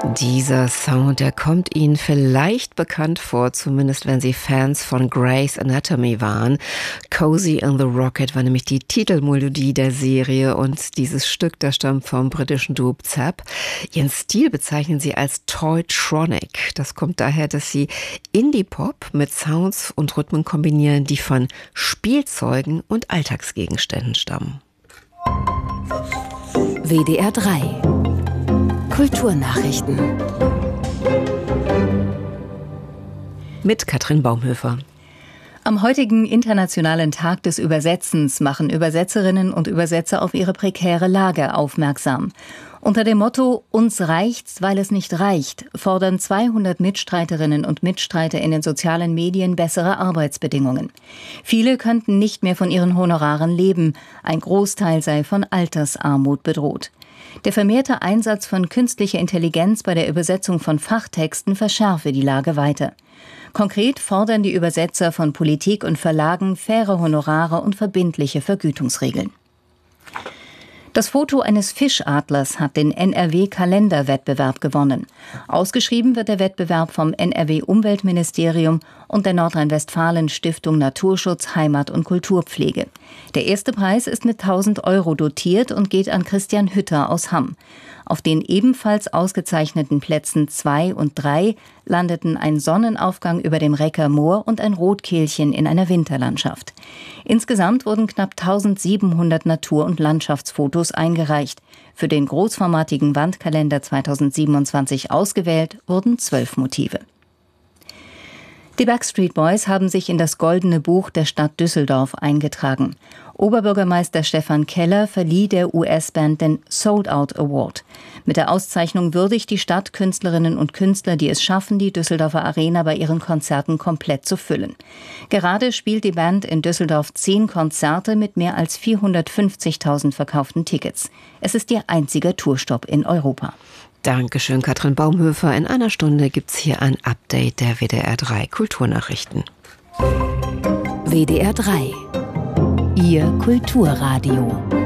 Dieser Sound, der kommt Ihnen vielleicht bekannt vor, zumindest wenn Sie Fans von Grey's Anatomy waren. Cozy in the Rocket war nämlich die Titelmelodie der Serie und dieses Stück, das stammt vom britischen Duo Zapp. Ihren Stil bezeichnen sie als Toytronic. Das kommt daher, dass sie Indie-Pop mit Sounds und Rhythmen kombinieren, die von Spielzeugen und Alltagsgegenständen stammen. WDR 3 Kulturnachrichten mit Katrin Baumhöfer. Am heutigen Internationalen Tag des Übersetzens machen Übersetzerinnen und Übersetzer auf ihre prekäre Lage aufmerksam. Unter dem Motto »Uns reicht's, weil es nicht reicht« fordern 200 Mitstreiterinnen und Mitstreiter in den sozialen Medien bessere Arbeitsbedingungen. Viele könnten nicht mehr von ihren Honoraren leben, ein Großteil sei von Altersarmut bedroht. Der vermehrte Einsatz von künstlicher Intelligenz bei der Übersetzung von Fachtexten verschärfe die Lage weiter. Konkret fordern die Übersetzer von Politik und Verlagen faire Honorare und verbindliche Vergütungsregeln. Das Foto eines Fischadlers hat den NRW-Kalenderwettbewerb gewonnen. Ausgeschrieben wird der Wettbewerb vom NRW-Umweltministerium und der Nordrhein-Westfalen-Stiftung Naturschutz, Heimat und Kulturpflege. Der erste Preis ist mit 1.000 € dotiert und geht an Christian Hütter aus Hamm. Auf den ebenfalls ausgezeichneten Plätzen 2 und 3 landeten ein Sonnenaufgang über dem Recker Moor und ein Rotkehlchen in einer Winterlandschaft. Insgesamt wurden knapp 1.700 Natur- und Landschaftsfotos eingereicht. Für den großformatigen Wandkalender 2027 ausgewählt wurden 12 Motive. Die Backstreet Boys haben sich in das Goldene Buch der Stadt Düsseldorf eingetragen. Oberbürgermeister Stefan Keller verlieh der US-Band den Sold Out Award. Mit der Auszeichnung würdigt die Stadt Künstlerinnen und Künstler, die es schaffen, die Düsseldorfer Arena bei ihren Konzerten komplett zu füllen. Gerade spielt die Band in Düsseldorf 10 Konzerte mit mehr als 450.000 verkauften Tickets. Es ist ihr einziger Tourstopp in Europa. Dankeschön, Katrin Baumhöfer. In einer Stunde gibt's hier ein Update der WDR 3 Kulturnachrichten. WDR 3 Ihr Kulturradio.